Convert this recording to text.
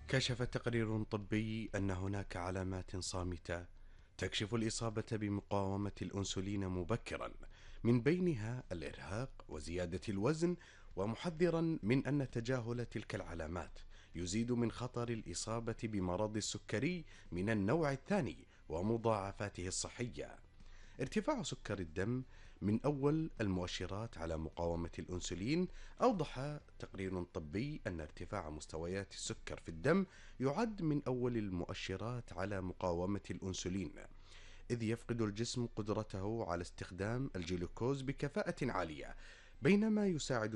كشف تقرير طبي أن هناك علامات صامتة تكشف الإصابة بمقاومة الأنسولين مبكرا، من بينها الإرهاق وزيادة الوزن، ومحذرا من أن تجاهل تلك العلامات يزيد من خطر الإصابة بمرض السكري من النوع الثاني ومضاعفاته الصحية. ارتفاع سكر الدم من أول المؤشرات على مقاومة الأنسولين. أوضح تقرير طبي أن ارتفاع مستويات السكر في الدم يعد من أول المؤشرات على مقاومة الأنسولين، إذ يفقد الجسم قدرته على استخدام الجلوكوز بكفاءة عالية، بينما يساعد